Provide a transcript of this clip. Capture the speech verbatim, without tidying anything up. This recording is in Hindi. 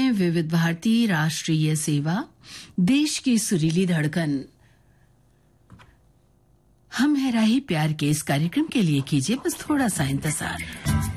हैं विविध भारती राष्ट्रीय सेवा, देश की सुरीली धड़कन। हम है राही प्यार के इस कार्यक्रम के लिए कीजिए बस थोड़ा सा इंतजार।